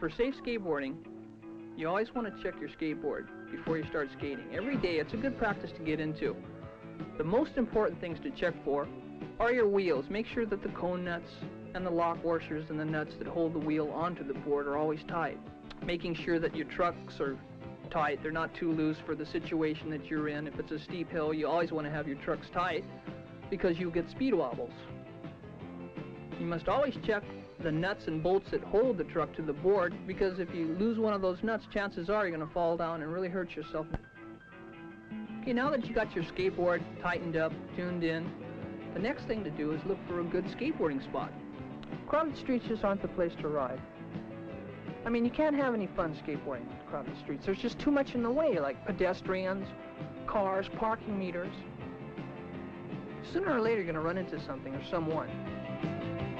for safe skateboarding, you always want to check your skateboard before you start skating. Every day, it's a good practice to get into. The most important things to check for are your wheels. Make sure that the cone nuts and the lock washers and the nuts that hold the wheel onto the board are always tight. Making sure that your trucks are tight, they're not too loose for the situation that you're in. If it's a steep hill, you always want to have your trucks tight because you'll get speed wobbles. You must always check the nuts and bolts that hold the truck to the board, because if you lose one of those nuts, chances are you're going to fall down and really hurt yourself. Okay, now that you got your skateboard tightened up, tuned in, the next thing to do is look for a good skateboarding spot. Crowded streets just aren't the place to ride. I mean, you can't have any fun skateboarding on crowded streets. There's just too much in the way, like pedestrians, cars, parking meters. Sooner or later, you're going to run into something or someone.